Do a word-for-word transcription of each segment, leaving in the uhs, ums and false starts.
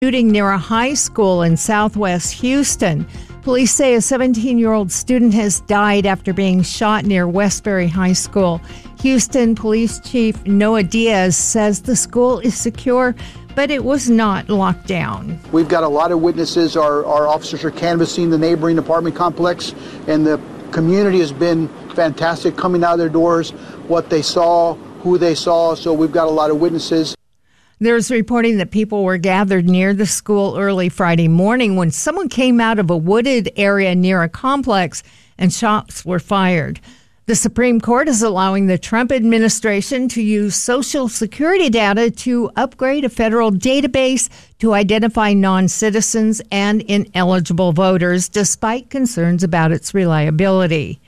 Shooting near a high school in southwest Houston. Police say a seventeen-year-old student has died after being shot near Westbury High School. Houston Police Chief Noah Diaz says the school is secure, but it was not locked down. We've got a lot of witnesses. Our, our officers are canvassing the neighboring apartment complex, and the community has been fantastic coming out of their doors, what they saw, who they saw. So we've got a lot of witnesses. There's reporting that people were gathered near the school early Friday morning when someone came out of a wooded area near a complex and shots were fired. The Supreme Court is allowing the Trump administration to use Social Security data to upgrade a federal database to identify non-citizens and ineligible voters, despite concerns about its reliability.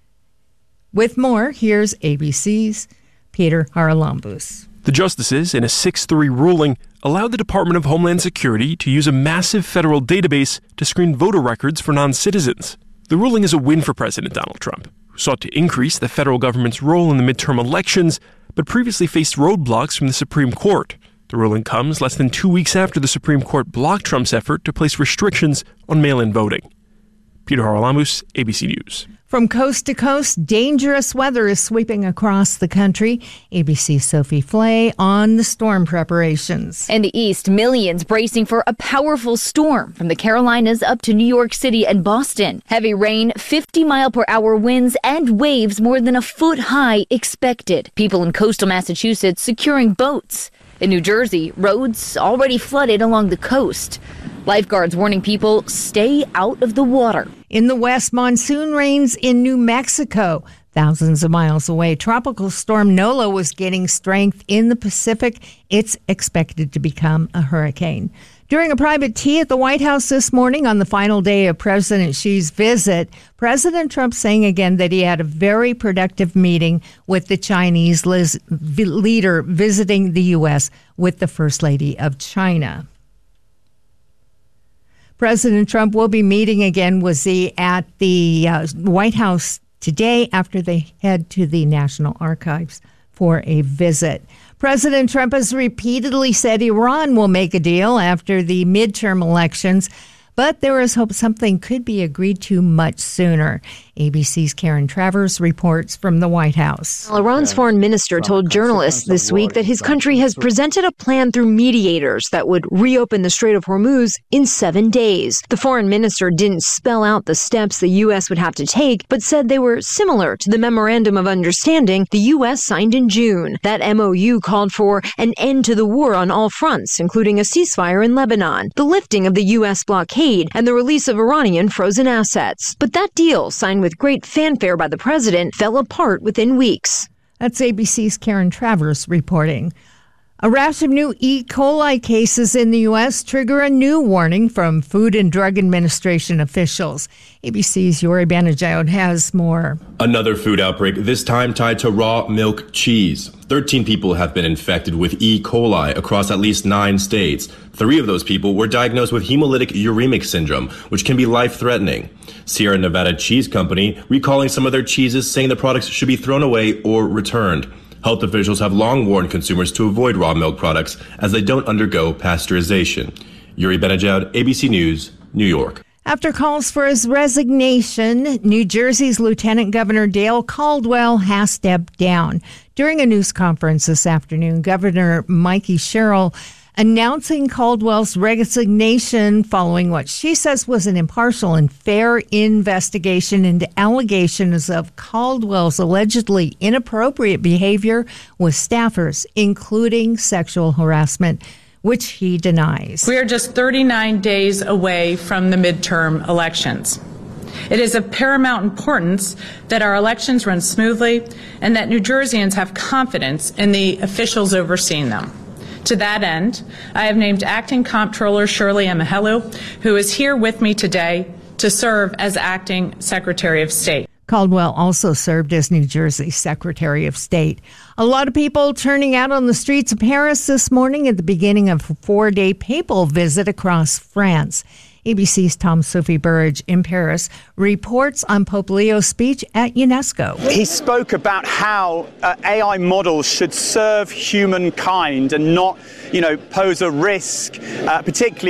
With more, here's A B C's Peter Haralambous. The justices, in a six three ruling, allowed the Department of Homeland Security to use a massive federal database to screen voter records for non-citizens. The ruling is a win for President Donald Trump, who sought to increase the federal government's role in the midterm elections, but previously faced roadblocks from the Supreme Court. The ruling comes less than two weeks after the Supreme Court blocked Trump's effort to place restrictions on mail-in voting. Peter Haralambous, A B C News. From coast to coast, dangerous weather is sweeping across the country. A B C's Sophie Flay on the storm preparations. In the east, millions bracing for a powerful storm from the Carolinas up to New York City and Boston. Heavy rain, fifty mile per hour winds, and waves more than a foot high expected. People in coastal Massachusetts securing boats. In New Jersey, roads already flooded along the coast. Lifeguards warning people stay out of the water. In the west, monsoon rains in New Mexico. Thousands of miles away, Tropical Storm Nola was gaining strength in the Pacific. It's expected to become a hurricane. During a private tea at the White House this morning on the final day of President Xi's visit, President Trump saying again that he had a very productive meeting with the Chinese leader visiting the U S with the First Lady of China. President Trump will be meeting again with Xi at the uh, White House today after they head to the National Archives for a visit. President Trump has repeatedly said Iran will make a deal after the midterm elections, but there is hope something could be agreed to much sooner. A B C's Karen Travers reports from the White House. Well, Iran's foreign minister told journalists this week that his country has presented a plan through mediators that would reopen the Strait of Hormuz in seven days. The foreign minister didn't spell out the steps the U S would have to take, but said they were similar to the Memorandum of Understanding the U S signed in June. That M O U called for an end to the war on all fronts, including a ceasefire in Lebanon, the lifting of the U S blockade, and the release of Iranian frozen assets. But that deal, signed with great fanfare by the president, fell apart within weeks. That's A B C's Karen Travers reporting. A rash of new E. coli cases in the U S trigger a new warning from Food and Drug Administration officials. A B C's Yuri Banajod has more. Another food outbreak, this time tied to raw milk cheese. thirteen people have been infected with E. coli across at least nine states. Three of those people were diagnosed with hemolytic uremic syndrome, which can be life-threatening. Sierra Nevada Cheese Company recalling some of their cheeses, saying the products should be thrown away or returned. Health officials have long warned consumers to avoid raw milk products as they don't undergo pasteurization. Yuri Banajod, A B C News, New York. After calls for his resignation, New Jersey's Lieutenant Governor Dale Caldwell has stepped down. During a news conference this afternoon, Governor Mikey Sherrill announcing Caldwell's resignation following what she says was an impartial and fair investigation into allegations of Caldwell's allegedly inappropriate behavior with staffers, including sexual harassment, which he denies. We are just thirty-nine days away from the midterm elections. It is of paramount importance that our elections run smoothly and that New Jerseyans have confidence in the officials overseeing them. To that end, I have named Acting Comptroller Shirley Emahelu, who is here with me today to serve as Acting Secretary of State. Caldwell also served as New Jersey Secretary of State. A lot of people turning out on the streets of Paris this morning at the beginning of a four-day papal visit across France. A B C's Tom Sophie Burridge in Paris reports on Pope Leo's speech at UNESCO. He spoke about how uh, A I models should serve humankind and not, you know, pose a risk, uh, particularly